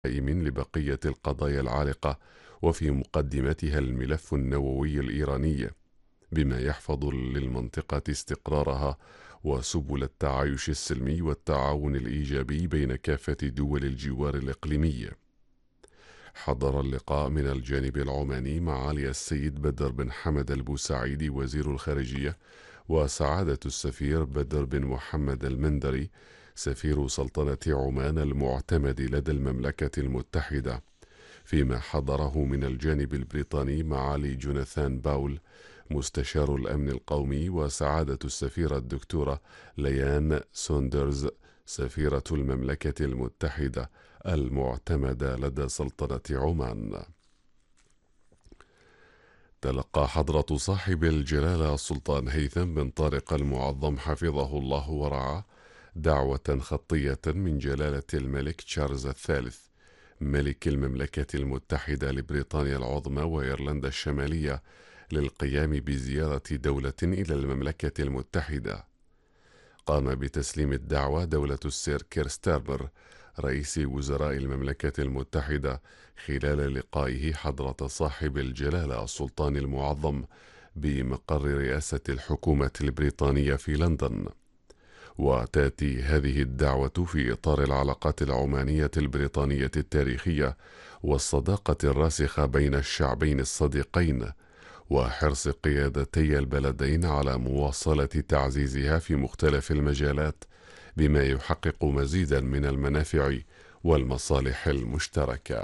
لبقية القضايا العالقة، وفي مقدمتها الملف النووي الإيراني، بما يحفظ للمنطقة استقرارها وسبل التعايش السلمي والتعاون الإيجابي بين كافة دول الجوار الإقليمي. حضر اللقاء من الجانب العماني معالي السيد بدر بن حمد البوسعيدي وزير الخارجية، وسعادة السفير بدر بن محمد المندري سفير سلطنة عمان المعتمد لدى المملكة المتحدة، فيما حضره من الجانب البريطاني معالي جوناثان باول مستشار الأمن القومي، وسعادة السفيرة الدكتورة ليان سوندرز سفيرة المملكة المتحدة المعتمدة لدى سلطنة عمان. تلقى حضرة صاحب الجلالة السلطان هيثم بن طارق المعظم حفظه الله ورعاه دعوة خطية من جلالة الملك تشارلز الثالث ملك المملكة المتحدة لبريطانيا العظمى وإيرلندا الشمالية للقيام بزيارة دولة إلى المملكة المتحدة. قام بتسليم الدعوة دولة السير كير ستارمر رئيس وزراء المملكة المتحدة خلال لقائه حضرة صاحب الجلالة السلطان المعظم بمقر رئاسة الحكومة البريطانية في لندن. وتأتي هذه الدعوة في إطار العلاقات العمانية البريطانية التاريخية والصداقة الراسخة بين الشعبين الصديقين، وحرص قيادتي البلدين على مواصلة تعزيزها في مختلف المجالات بما يحقق مزيدا من المنافع والمصالح المشتركة.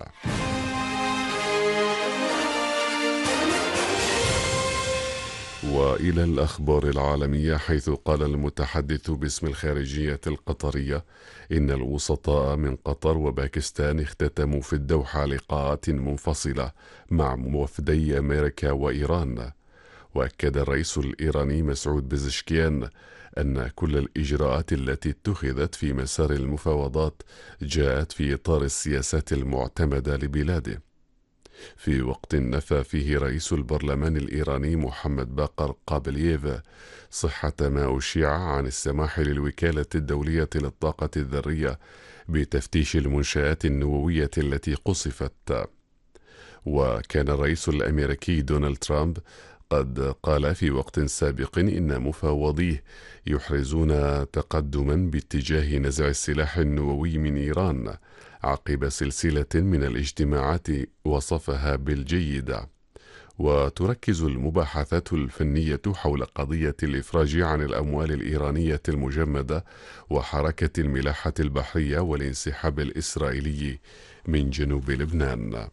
وإلى الأخبار العالمية، حيث قال المتحدث باسم الخارجية القطرية إن الوسطاء من قطر وباكستان اختتموا في الدوحة لقاءات منفصلة مع وفدي أمريكا وإيران. وأكد الرئيس الإيراني مسعود بزشكيان أن كل الإجراءات التي اتخذت في مسار المفاوضات جاءت في إطار السياسات المعتمدة لبلاده، في وقت نفى فيه رئيس البرلمان الإيراني محمد باقر قابلييف صحة ما أشيع عن السماح للوكالة الدولية للطاقة الذرية بتفتيش المنشآت النووية التي قصفت. وكان الرئيس الأمريكي دونالد ترامب قد قال في وقت سابق إن مفاوضيه يحرزون تقدما باتجاه نزع السلاح النووي من إيران عقب سلسلة من الاجتماعات وصفها بالجيدة. وتركز المباحثات الفنية حول قضية الإفراج عن الأموال الإيرانية المجمدة وحركة الملاحة البحرية والانسحاب الإسرائيلي من جنوب لبنان.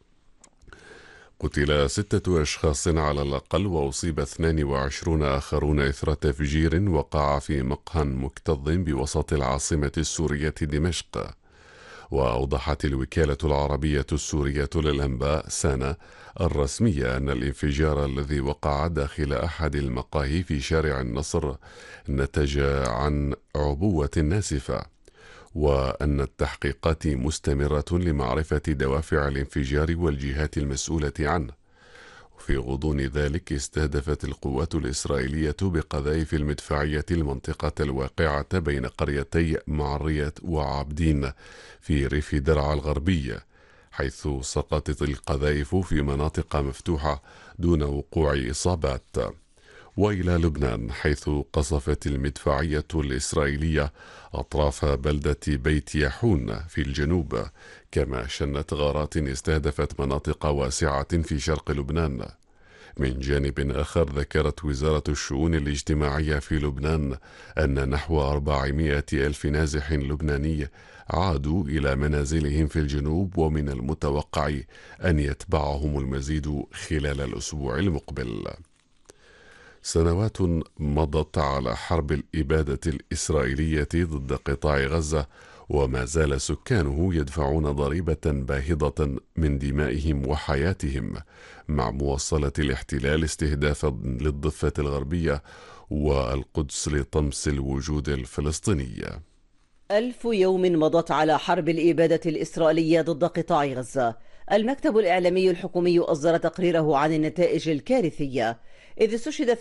قتل 6 أشخاص على الأقل وأصيب 22 آخرون إثر تفجير وقع في مقهى مكتظ بوسط العاصمة السورية دمشق. وأوضحت الوكالة العربية السورية للأنباء سانا الرسمية أن الانفجار الذي وقع داخل أحد المقاهي في شارع النصر نتج عن عبوة ناسفة، وأن التحقيقات مستمرة لمعرفة دوافع الانفجار والجهات المسؤولة عنه. في غضون ذلك استهدفت القوات الإسرائيلية بقذائف المدفعية المنطقة الواقعة بين قريتي معرية وعابدين في ريف درعا الغربي، حيث سقطت القذائف في مناطق مفتوحة دون وقوع إصابات. وإلى لبنان، حيث قصفت المدفعية الإسرائيلية أطراف بلدة بيت يحون في الجنوب، كما شنت غارات استهدفت مناطق واسعة في شرق لبنان. من جانب آخر، ذكرت وزارة الشؤون الاجتماعية في لبنان أن نحو 400 ألف نازح لبناني عادوا إلى منازلهم في الجنوب، ومن المتوقع أن يتبعهم المزيد خلال الأسبوع المقبل. سنوات مضت على حرب الإبادة الإسرائيلية ضد قطاع غزة، وما زال سكانه يدفعون ضريبة باهظة من دمائهم وحياتهم، مع مواصلة الاحتلال استهدافا للضفة الغربية والقدس لطمس الوجود الفلسطيني. 1000 يوم مضت على حرب الإبادة الإسرائيلية ضد قطاع غزة. المكتب الإعلامي الحكومي أصدر تقريره عن النتائج الكارثية، إذ استشهد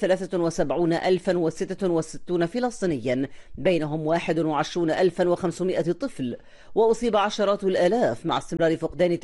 73,066 فلسطينيا، بينهم 21,500 طفل، وأصيب عشرات الآلاف، مع استمرار فقدان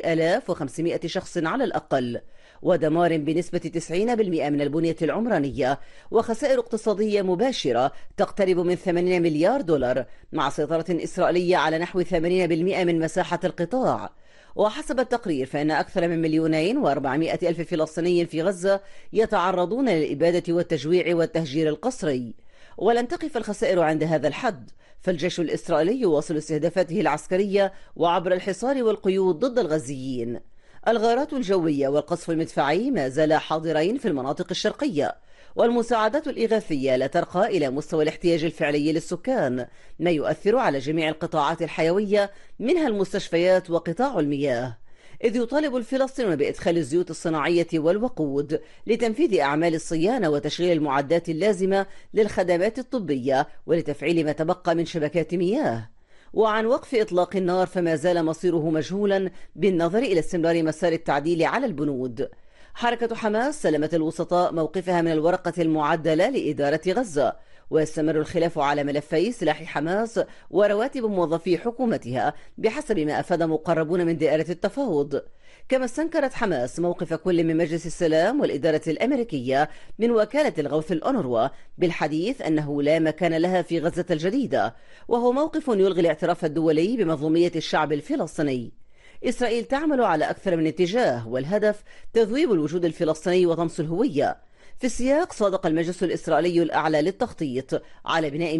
9,500 شخص على الأقل، ودمار بنسبة 90% من البنية العمرانية، وخسائر اقتصادية مباشرة تقترب من 8 مليار دولار، مع سيطرة إسرائيلية على نحو 80% من مساحة القطاع. وحسب التقرير فإن أكثر من 2,400,000 فلسطيني في غزة يتعرضون للإبادة والتجويع والتهجير القسري. ولن تقف الخسائر عند هذا الحد، فالجيش الإسرائيلي يواصل استهدافاته العسكرية وعبر الحصار والقيود ضد الغزيين. الغارات الجوية والقصف المدفعي ما زالا حاضرين في المناطق الشرقية، والمساعدات الإغاثية لا ترقى إلى مستوى الاحتياج الفعلي للسكان، ما يؤثر على جميع القطاعات الحيوية منها المستشفيات وقطاع المياه، إذ يطالب الفلسطينيون بإدخال الزيوت الصناعية والوقود لتنفيذ أعمال الصيانة وتشغيل المعدات اللازمة للخدمات الطبية ولتفعيل ما تبقى من شبكات مياه. وعن وقف إطلاق النار فما زال مصيره مجهولا بالنظر إلى استمرار مسار التعديل على البنود. حركة حماس سلمت الوسطاء موقفها من الورقة المعدلة لإدارة غزة، ويستمر الخلاف على ملفي سلاح حماس ورواتب موظفي حكومتها بحسب ما أفاد مقربون من دائرة التفاوض. كما استنكرت حماس موقف كل من مجلس السلام والإدارة الأمريكية من وكالة الغوث الأونروا بالحديث أنه لا مكان لها في غزة الجديدة، وهو موقف يلغي الاعتراف الدولي بمظلومية الشعب الفلسطيني. إسرائيل تعمل على أكثر من اتجاه، والهدف تذويب الوجود الفلسطيني وطمس الهوية. في السياق صادق المجلس الإسرائيلي الأعلى للتخطيط على بناء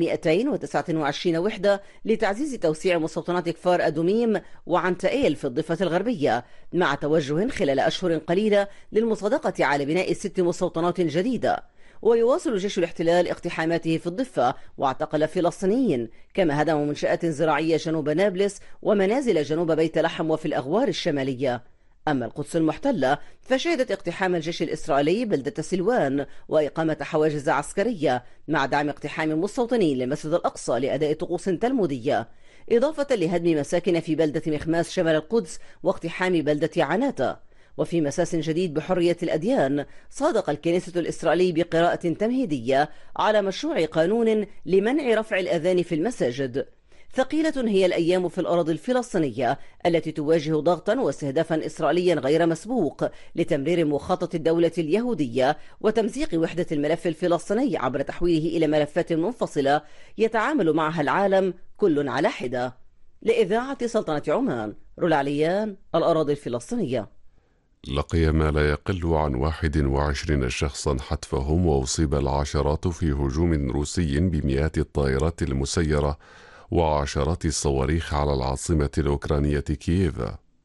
229 وحدة لتعزيز توسيع مستوطنات كفار أدوميم وعنتائيل في الضفة الغربية، مع توجه خلال أشهر قليلة للمصادقة على بناء 6 مستوطنات جديدة. ويواصل جيش الاحتلال اقتحاماته في الضفة واعتقل فلسطينيين، كما هدم منشآت زراعية جنوب نابلس ومنازل جنوب بيت لحم وفي الأغوار الشمالية. أما القدس المحتلة فشهدت اقتحام الجيش الإسرائيلي بلدة سلوان وإقامة حواجز عسكرية، مع دعم اقتحام مستوطنين للمسجد الأقصى لأداء طقوس تلمودية، إضافة لهدم مساكن في بلدة مخماس شمال القدس واقتحام بلدة عناتة. وفي مساس جديد بحرية الأديان صادق الكنيسة الإسرائيلي بقراءة تمهيدية على مشروع قانون لمنع رفع الأذان في المساجد. ثقيلة هي الأيام في الأراضي الفلسطينية التي تواجه ضغطا واستهدافا إسرائيليا غير مسبوق لتمرير مخطط الدولة اليهودية وتمزيق وحدة الملف الفلسطيني عبر تحويله إلى ملفات منفصلة يتعامل معها العالم كل على حدة. لإذاعة سلطنة عمان، رولا عليان، الأراضي الفلسطينية. لقي ما لا يقل عن 21 شخصا حتفهم، وأصيب العشرات في هجوم روسي بمئات الطائرات المسيرة وعشرات الصواريخ على العاصمة الأوكرانية كييف.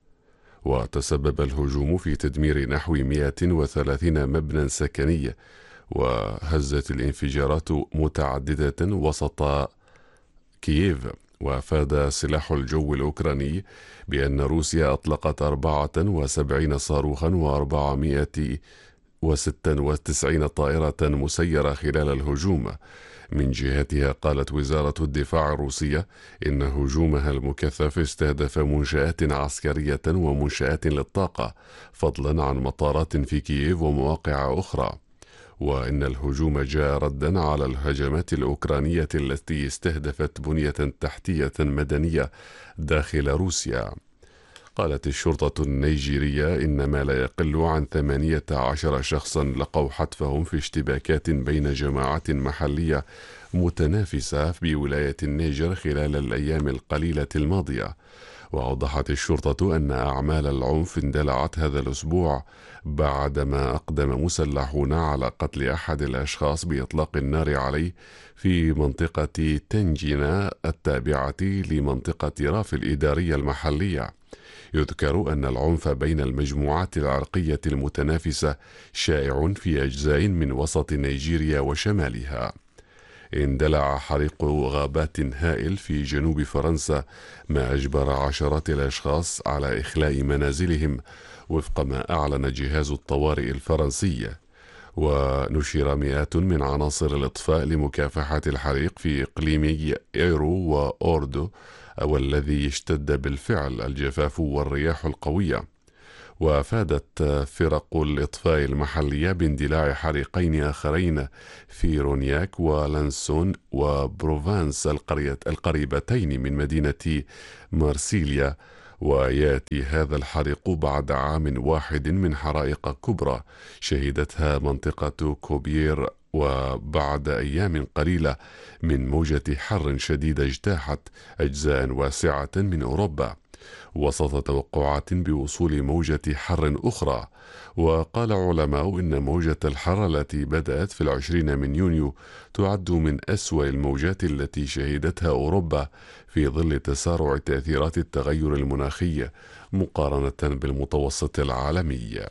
وتسبب الهجوم في تدمير نحو 130 مبنى سكني، وهزت الانفجارات متعددة وسط كييف. وأفاد سلاح الجو الأوكراني بأن روسيا أطلقت 74 صاروخا و496 طائرة مسيرة خلال الهجوم. من جهتها قالت وزارة الدفاع الروسية إن هجومها المكثف استهدف منشآت عسكرية ومنشآت للطاقة، فضلا عن مطارات في كييف ومواقع أخرى، وإن الهجوم جاء ردا على الهجمات الأوكرانية التي استهدفت بنية تحتية مدنية داخل روسيا. قالت الشرطة النيجيرية إن ما لا يقل عن 18 شخصا لقوا حتفهم في اشتباكات بين جماعات محلية متنافسة بولاية النيجر خلال الأيام القليلة الماضية. وأوضحت الشرطة أن أعمال العنف اندلعت هذا الأسبوع بعدما أقدم مسلحون على قتل أحد الأشخاص بإطلاق النار عليه في منطقة تنجينا التابعة لمنطقة راف الإدارية المحلية. يذكر أن العنف بين المجموعات العرقية المتنافسة شائع في أجزاء من وسط نيجيريا وشمالها. اندلع حريق غابات هائل في جنوب فرنسا، ما أجبر عشرات الأشخاص على إخلاء منازلهم وفق ما أعلن جهاز الطوارئ الفرنسي. ونشر مئات من عناصر الإطفاء لمكافحة الحريق في إقليمي إيرو وأوردو، والذي اشتد بالفعل الجفاف والرياح القوية. وافادت فرق الإطفاء المحلية باندلاع حريقين آخرين في رونياك ولانسون وبروفانس القريبتين من مدينة مارسيليا. وياتي هذا الحريق بعد عام واحد من حرائق كبرى شهدتها منطقة كوبير، وبعد أيام قليلة من موجة حر شديدة اجتاحت أجزاء واسعة من أوروبا وسط توقعات بوصول موجة حر أخرى. وقال علماء إن موجة الحر التي بدأت في 20 من يونيو تعد من أسوأ الموجات التي شهدتها أوروبا في ظل تسارع تأثيرات التغير المناخي مقارنة بالمتوسط العالمي.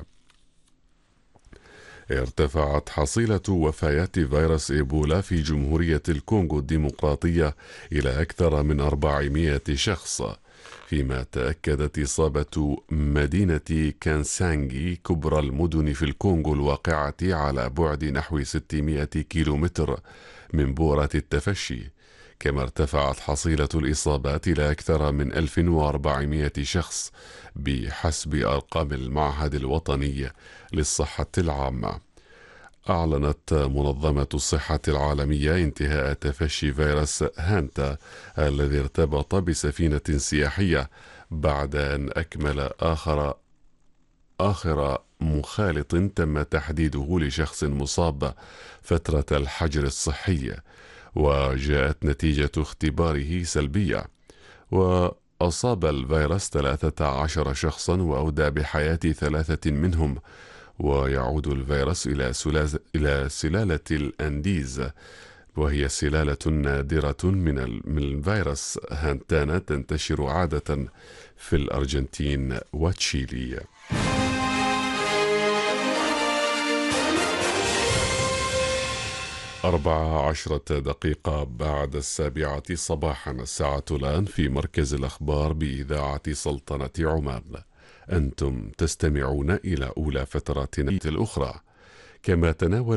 ارتفعت حصيلة وفيات فيروس إيبولا في جمهورية الكونغو الديمقراطية إلى أكثر من 400 شخص، فيما تأكدت إصابة مدينة كانسانجي كبرى المدن في الكونغو الواقعة على بعد نحو 600 كيلومتر من بؤرة التفشي. كما ارتفعت حصيلة الإصابات إلى أكثر من 1400 شخص بحسب أرقام المعهد الوطني للصحة العامة. أعلنت منظمة الصحة العالمية انتهاء تفشي فيروس هانتا الذي ارتبط بسفينة سياحية بعد أن أكمل آخر مخالط تم تحديده لشخص مصاب فترة الحجر الصحي، وجاءت نتيجة اختباره سلبية. وأصاب الفيروس 13 شخصا وأودى بحياة 3 منهم. ويعود الفيروس إلى سلالة الأنديز، وهي سلالة نادرة من الفيروس هانتانا تنتشر عادة في الأرجنتين وتشيلي. 14 دقيقة بعد 7 صباحا، الساعة الآن في مركز الأخبار بإذاعة سلطنة عمان. أنتم تستمعون إلى أولى فتراتنا الأخرى. كما تناول